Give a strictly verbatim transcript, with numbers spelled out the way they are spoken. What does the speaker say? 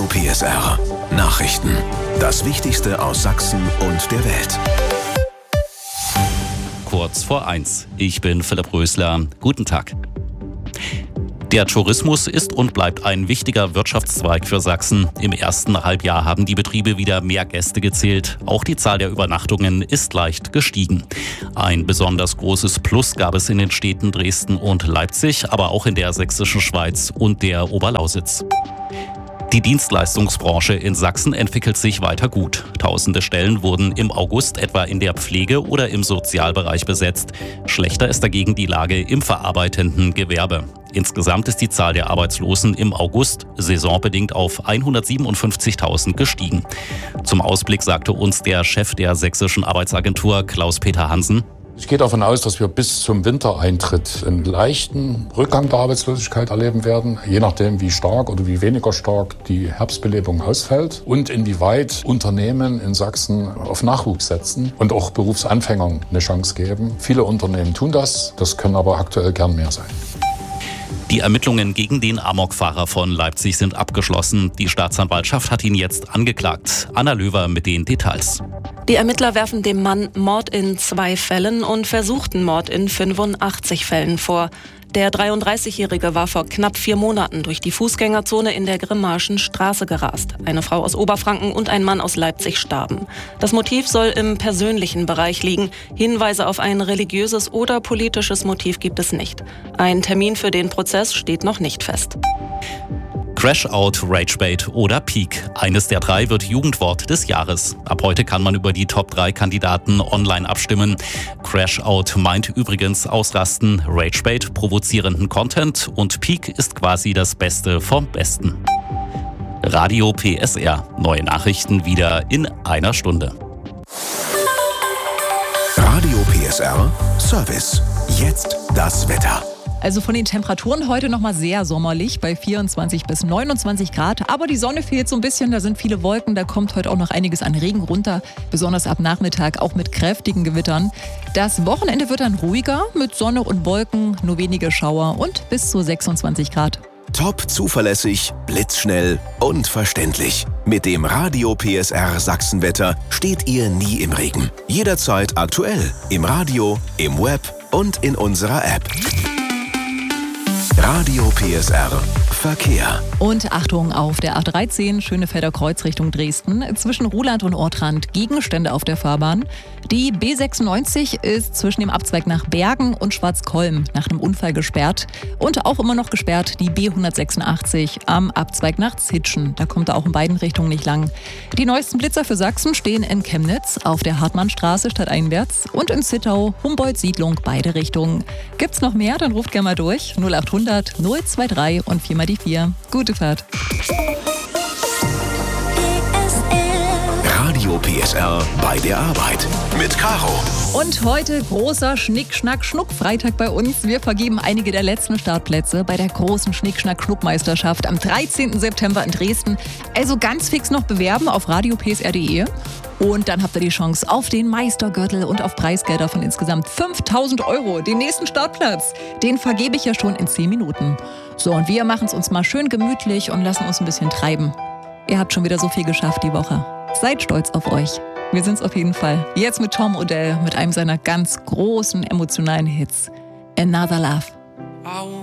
Radio P S R. Nachrichten. Das Wichtigste aus Sachsen und der Welt. Kurz vor eins. Ich bin Philipp Rösler. Guten Tag. Der Tourismus ist und bleibt ein wichtiger Wirtschaftszweig für Sachsen. Im ersten Halbjahr haben die Betriebe wieder mehr Gäste gezählt. Auch die Zahl der Übernachtungen ist leicht gestiegen. Ein besonders großes Plus gab es in den Städten Dresden und Leipzig, aber auch in der sächsischen Schweiz und der Oberlausitz. Die Dienstleistungsbranche in Sachsen entwickelt sich weiter gut. Tausende Stellen wurden im August etwa in der Pflege oder im Sozialbereich besetzt. Schlechter ist dagegen die Lage im verarbeitenden Gewerbe. Insgesamt ist die Zahl der Arbeitslosen im August saisonbedingt auf hundertsiebenundfünfzigtausend gestiegen. Zum Ausblick sagte uns der Chef der sächsischen Arbeitsagentur Klaus-Peter Hansen: Ich gehe davon aus, dass wir bis zum Wintereintritt einen leichten Rückgang der Arbeitslosigkeit erleben werden, je nachdem, wie stark oder wie weniger stark die Herbstbelebung ausfällt und inwieweit Unternehmen in Sachsen auf Nachwuchs setzen und auch Berufsanfängern eine Chance geben. Viele Unternehmen tun das, das können aber aktuell gern mehr sein. Die Ermittlungen gegen den Amokfahrer von Leipzig sind abgeschlossen. Die Staatsanwaltschaft hat ihn jetzt angeklagt. Anna Löwer mit den Details. Die Ermittler werfen dem Mann Mord in zwei Fällen und versuchten Mord in fünfundachtzig Fällen vor. Der dreiunddreißigjährige war vor knapp vier Monaten durch die Fußgängerzone in der Grimmaschen Straße gerast. Eine Frau aus Oberfranken und ein Mann aus Leipzig starben. Das Motiv soll im persönlichen Bereich liegen. Hinweise auf ein religiöses oder politisches Motiv gibt es nicht. Ein Termin für den Prozess steht noch nicht fest. Crashout, Ragebait oder Peak. Eines der drei wird Jugendwort des Jahres. Ab heute kann man über die Top drei Kandidaten online abstimmen. Crashout meint übrigens Ausrasten, Ragebait provozierenden Content und Peak ist quasi das Beste vom Besten. Radio P S R. Neue Nachrichten wieder in einer Stunde. Radio P S R Service. Jetzt das Wetter. Also von den Temperaturen heute nochmal sehr sommerlich bei vierundzwanzig bis neunundzwanzig Grad. Aber die Sonne fehlt so ein bisschen, da sind viele Wolken, da kommt heute auch noch einiges an Regen runter. Besonders ab Nachmittag, auch mit kräftigen Gewittern. Das Wochenende wird dann ruhiger mit Sonne und Wolken, nur wenige Schauer und bis zu sechsundzwanzig Grad. Top zuverlässig, blitzschnell und verständlich. Mit dem Radio P S R Sachsenwetter steht ihr nie im Regen. Jederzeit aktuell, im Radio, im Web und in unserer App. Radio P S R Verkehr. Und Achtung auf der A dreizehn Schönefelder Kreuz Richtung Dresden. Zwischen Ruhland und Ortrand Gegenstände auf der Fahrbahn. Die B sechsundneunzig ist zwischen dem Abzweig nach Bergen und Schwarzkolm nach einem Unfall gesperrt. Und auch immer noch gesperrt die B hundertsechsundachtzig am Abzweig nach Zitschen. Da kommt er auch in beiden Richtungen nicht lang. Die neuesten Blitzer für Sachsen stehen in Chemnitz auf der Hartmannstraße stadteinwärts und in Zittau, Humboldt-Siedlung, beide Richtungen. Gibt's noch mehr? Dann ruft gerne mal durch. null achthundert null zweiundzwanzig und vier mal die vier. Gute Fahrt. Radio P S R bei der Arbeit mit Caro. Und heute großer Schnick-Schnack-Schnuck-Freitag bei uns. Wir vergeben einige der letzten Startplätze bei der großen Schnick-Schnack-Schnuck-Meisterschaft am dreizehnten September in Dresden. Also ganz fix noch bewerben auf radio p s r punkt d e. Und dann habt ihr die Chance auf den Meistergürtel und auf Preisgelder von insgesamt fünftausend Euro. Den nächsten Startplatz, den vergebe ich ja schon in zehn Minuten. So, und wir machen es uns mal schön gemütlich und lassen uns ein bisschen treiben. Ihr habt schon wieder so viel geschafft die Woche. Seid stolz auf euch. Wir sind's auf jeden Fall. Jetzt mit Tom Odell, mit einem seiner ganz großen emotionalen Hits. Another Love.